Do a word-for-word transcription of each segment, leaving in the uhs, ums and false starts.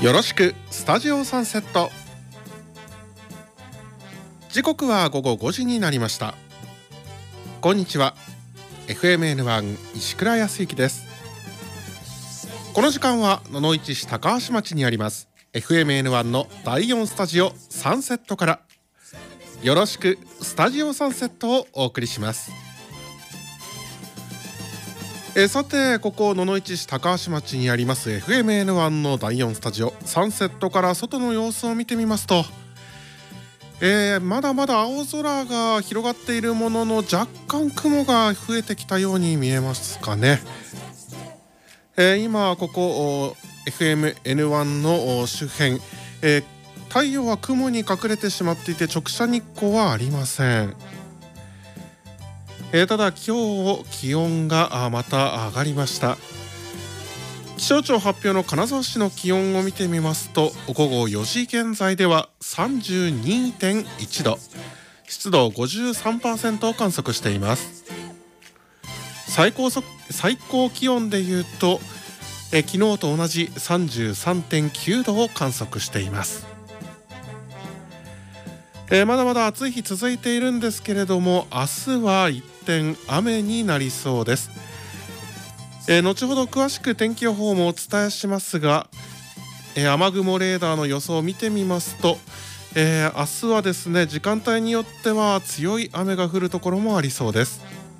よろしくスタジオサンセット。時刻は午後ごじになりました。こんにちは。 エフエムエヌワン 石倉康之です。この時間は野々市市高橋町にあります エフエムエヌワン のだいよんスタジオサンセットからよろしくスタジオサンセットをお送りします。えー、さてここ野々市市高橋町にあります エフエムエヌワン のだいよんスタジオサンセットから外の様子を見てみますと、えー、まだまだ青空が広がっているものの若干雲が増えてきたように見えますかね。えー、今ここ エフエムエヌワン の周辺、えー、太陽は雲に隠れてしまっていて直射日光はありません。えー、ただ今日気温がまた上がりました。気象庁発表の金沢市の気温を見てみますと、午後よじ現在では さんじゅうにてんいちど、湿度 ごじゅうさんパーセント を観測しています。最高速最高気温でいうとえ昨日と同じ さんじゅうさんてんきゅうどを観測しています。えー、まだまだ暑い日続いているんですけれども、明日は一転雨になりそうです。えー、後ほど詳しく天気予報もお伝えしますが、えー、雨雲レーダーの予想を見てみますと、えー、明日はですね時間帯によっては強い雨が降るところもありそうです。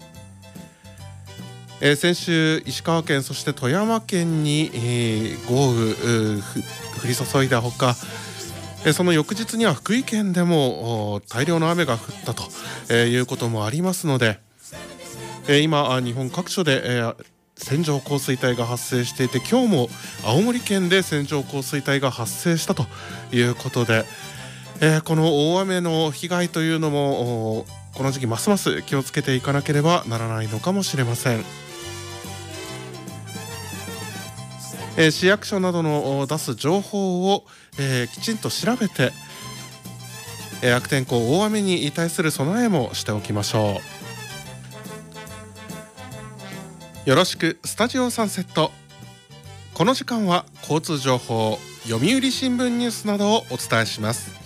えー、先週石川県そして富山県に、えー、豪雨降り注いだほか、その翌日には福井県でも大量の雨が降ったということもありますので、今日本各所で線状降水帯が発生していて、今日も青森県で線状降水帯が発生したということで、この大雨の被害というのもこの時期ますます気をつけていかなければならないのかもしれません。えー、市役所などの出す情報を、えー、きちんと調べて、えー、悪天候大雨に対する備えもしておきましょう。よろしくスタジオサンセット。この時間は交通情報、読売新聞ニュースなどをお伝えします。